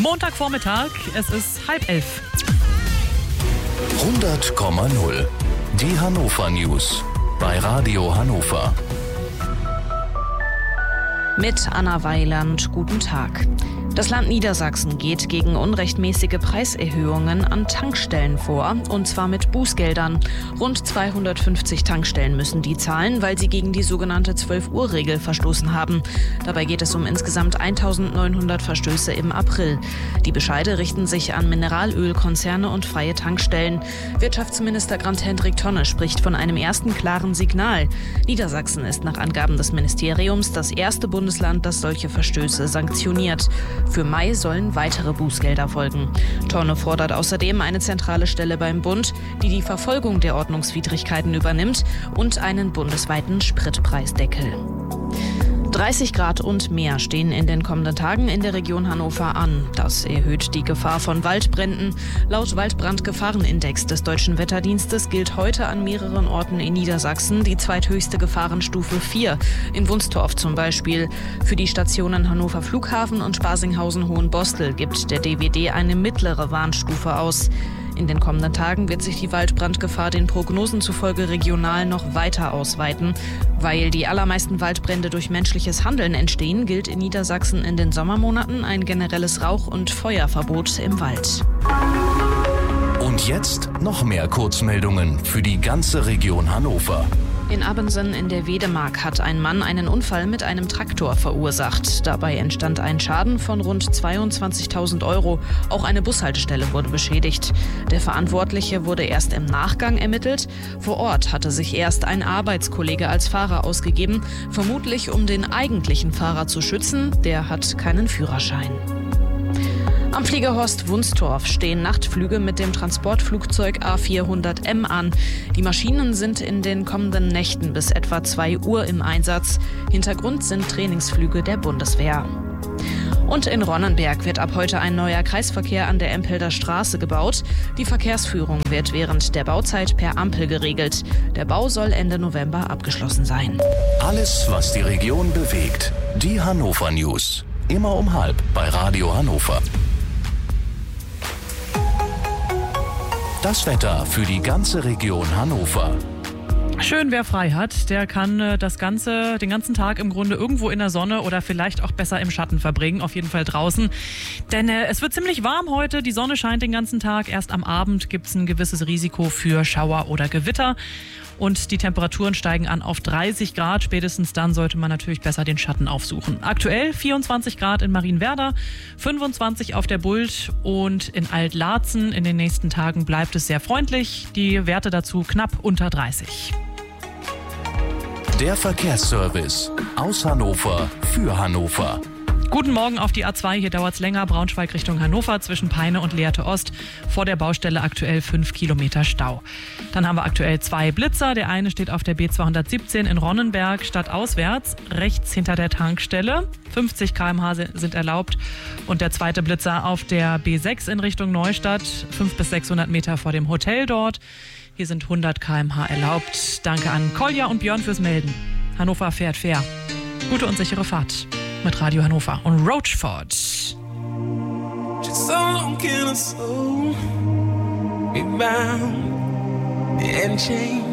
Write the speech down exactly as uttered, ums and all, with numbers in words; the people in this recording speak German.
Montagvormittag, es ist halb elf. hundert Komma null. Die Hannover News bei Radio Hannover. Mit Anna Weiland, guten Tag. Das Land Niedersachsen geht gegen unrechtmäßige Preiserhöhungen an Tankstellen vor, und zwar mit Bußgeldern. Rund zweihundertfünfzig Tankstellen müssen die zahlen, weil sie gegen die sogenannte zwölf-Uhr-Regel verstoßen haben. Dabei geht es um insgesamt eintausendneunhundert Verstöße im April. Die Bescheide richten sich an Mineralölkonzerne und freie Tankstellen. Wirtschaftsminister Grant-Hendrik Tonne spricht von einem ersten klaren Signal. Niedersachsen ist nach Angaben des Ministeriums das erste Bundesland, das solche Verstöße sanktioniert. Für Mai sollen weitere Bußgelder folgen. Tonne fordert außerdem eine zentrale Stelle beim Bund, die die Verfolgung der Ordnungswidrigkeiten übernimmt, und einen bundesweiten Spritpreisdeckel. dreißig Grad und mehr stehen in den kommenden Tagen in der Region Hannover an. Das erhöht die Gefahr von Waldbränden. Laut Waldbrandgefahrenindex des Deutschen Wetterdienstes gilt heute an mehreren Orten in Niedersachsen die zweithöchste Gefahrenstufe vier. In Wunstorf zum Beispiel. Für die Stationen Hannover Flughafen und Spasinghausen-Hohenbostel gibt der D W D eine mittlere Warnstufe aus. In den kommenden Tagen wird sich die Waldbrandgefahr den Prognosen zufolge regional noch weiter ausweiten. Weil die allermeisten Waldbrände durch menschliches Handeln entstehen, gilt in Niedersachsen in den Sommermonaten ein generelles Rauch- und Feuerverbot im Wald. Und jetzt noch mehr Kurzmeldungen für die ganze Region Hannover. In Abensen in der Wedemark hat ein Mann einen Unfall mit einem Traktor verursacht. Dabei entstand ein Schaden von rund zweiundzwanzigtausend Euro. Auch eine Bushaltestelle wurde beschädigt. Der Verantwortliche wurde erst im Nachgang ermittelt. Vor Ort hatte sich erst ein Arbeitskollege als Fahrer ausgegeben, vermutlich um den eigentlichen Fahrer zu schützen. Der hat keinen Führerschein. Am Fliegerhorst Wunstorf stehen Nachtflüge mit dem Transportflugzeug A vierhundert M an. Die Maschinen sind in den kommenden Nächten bis etwa zwei Uhr im Einsatz. Hintergrund sind Trainingsflüge der Bundeswehr. Und in Ronnenberg wird ab heute ein neuer Kreisverkehr an der Empelder Straße gebaut. Die Verkehrsführung wird während der Bauzeit per Ampel geregelt. Der Bau soll Ende November abgeschlossen sein. Alles, was die Region bewegt. Die Hannover News. Immer um halb bei Radio Hannover. Das Wetter für die ganze Region Hannover. Schön, wer frei hat, der kann äh, das ganze, den ganzen Tag im Grunde irgendwo in der Sonne oder vielleicht auch besser im Schatten verbringen, auf jeden Fall draußen. Denn äh, es wird ziemlich warm heute, die Sonne scheint den ganzen Tag. Erst am Abend gibt es ein gewisses Risiko für Schauer oder Gewitter. Und die Temperaturen steigen an auf dreißig Grad. Spätestens dann sollte man natürlich besser den Schatten aufsuchen. Aktuell vierundzwanzig Grad in Marienwerder, fünfundzwanzig auf der Bult und in Alt-Laatzen. In den nächsten Tagen bleibt es sehr freundlich. Die Werte dazu knapp unter dreißig. Der Verkehrsservice aus Hannover für Hannover. Guten Morgen auf die A zwei, hier dauert es länger, Braunschweig Richtung Hannover zwischen Peine und Lehrte Ost. Vor der Baustelle aktuell fünf Kilometer Stau. Dann haben wir aktuell zwei Blitzer. Der eine steht auf der B zweihundertsiebzehn in Ronnenberg stadtauswärts, rechts hinter der Tankstelle. fünfzig Kilometer pro Stunde sind erlaubt. Und der zweite Blitzer auf der B sechs in Richtung Neustadt, fünfhundert bis sechshundert Meter vor dem Hotel dort. Hier sind hundert Kilometer pro Stunde erlaubt. Danke an Kolja und Björn fürs Melden. Hannover fährt fair. Gute und sichere Fahrt mit Radio Hannover und Roachford. Just so long can a soul be bound and chained.